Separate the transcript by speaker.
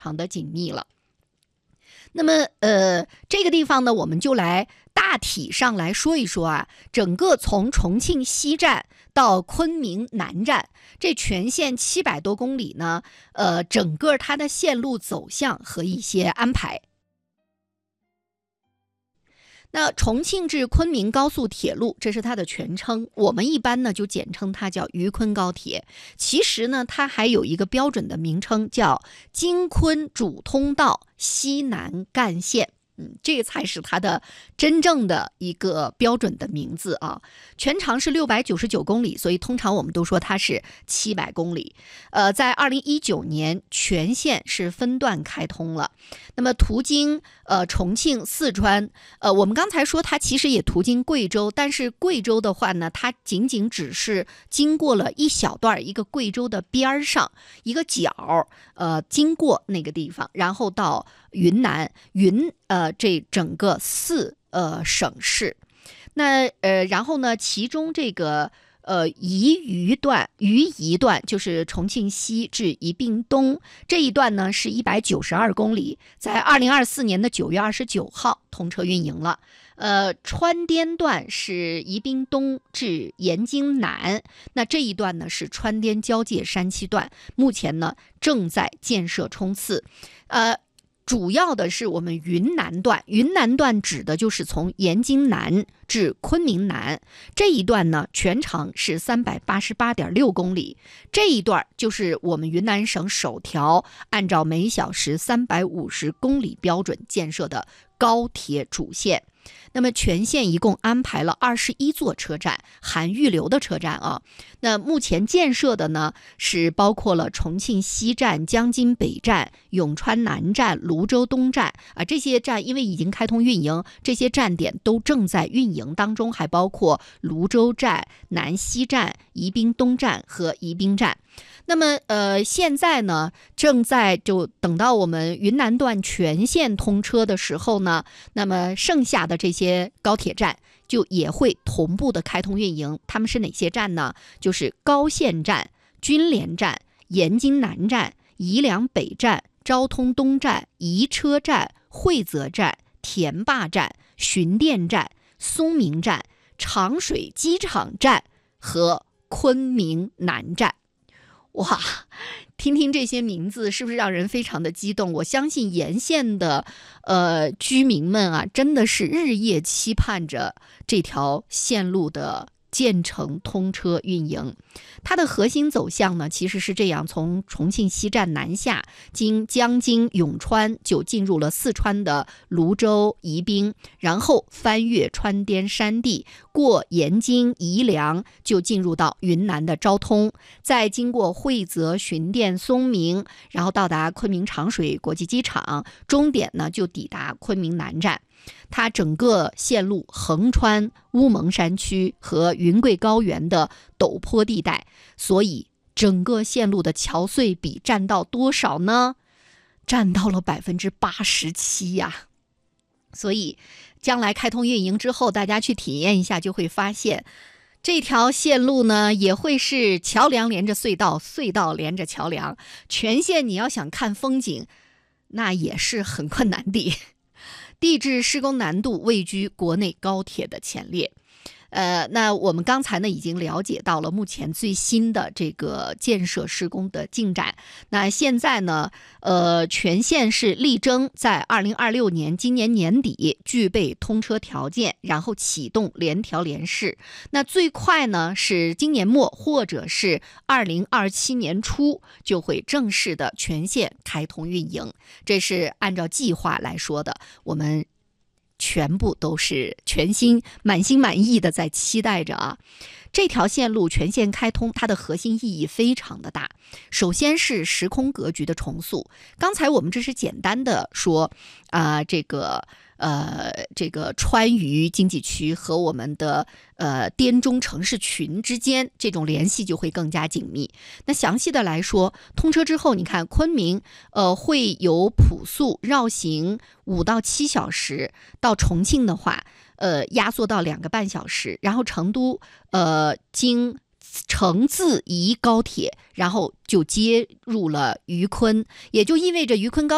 Speaker 1: 常的紧密了。那么这个地方呢，我们就来大体上来说一说啊，整个从重庆西站到昆明南站这全线700多公里呢，整个它的线路走向和一些安排。那重庆至昆明高速铁路，这是它的全称，我们一般呢就简称它叫渝昆高铁。其实呢，它还有一个标准的名称，叫京昆主通道西南干线。这个才是它的真正的一个标准的名字啊。全长是699公里，所以通常我们都说它是700公里。在2019年全线是分段开通了。那么途经重庆、四川，我们刚才说它其实也途经贵州，但是贵州的话呢，它仅仅只是经过了一小段一个贵州的边上一个角，经过那个地方，然后到云南这整个4省市。那然后呢，其中这个宜宜段就是重庆西至宜宾东这一段呢是192公里，在2024年的9月29号通车运营了。川滇段是宜宾东至盐津南，那这一段呢是川滇交界山区段，目前呢正在建设冲刺。主要的是我们云南段指的就是从盐津南至昆明南这一段呢，全长是388.6公里，这一段就是我们云南省首条按照每小时350公里标准建设的高铁主线。那么全线一共安排了21座车站，含预留的车站啊。那目前建设的呢是包括了重庆西站、江津北站、永川南站、泸州东站啊，这些站因为已经开通运营，这些站点都正在运营当中，还包括泸州站、南西站、宜宾东站和宜宾站。那么现在呢，正在就等到我们云南段全线通车的时候呢，那么剩下的这些高铁站就也会同步的开通运营。他们是哪些站呢？就是高县站、军联站、盐津南站、宜良北站、昭通东站、宜车站、惠泽站、田坝站、巡店站、松明站、长水机场站和昆明南站。哇，听听这些名字是不是让人非常的激动？我相信沿线的居民们啊，真的是日夜期盼着这条线路的建成通车运营。它的核心走向呢其实是这样，从重庆西站南下，经江津、永川就进入了四川的泸州、宜宾，然后翻越川滇山地，过盐津、宜良就进入到云南的昭通，再经过惠泽、巡店、松明，然后到达昆明长水国际机场，终点呢就抵达昆明南站。它整个线路横穿乌蒙山区和云贵高原的陡坡地带，所以整个线路的桥隧比占到多少呢？占到了87%呀！所以将来开通运营之后，大家去体验一下就会发现，这条线路呢也会是桥梁连着隧道，隧道连着桥梁，全线你要想看风景，那也是很困难的。地质施工难度位居国内高铁的前列。那我们刚才呢已经了解到了目前最新的这个建设施工的进展。那现在呢，全线是力争在2026年今年年底具备通车条件，然后启动联调联试。那最快呢是今年末或者是2027年初就会正式的全线开通运营。这是按照计划来说的，我们全部都是满心满意的在期待着啊！这条线路全线开通，它的核心意义非常的大。首先是时空格局的重塑。刚才我们这是简单的说这个川渝经济区和我们的滇中城市群之间这种联系就会更加紧密。那详细的来说，通车之后，你看昆明会由朴素绕行5到7小时，到重庆的话压缩到2个半小时，然后成都经成自宜高铁，然后就接入了渝昆，也就意味着渝昆高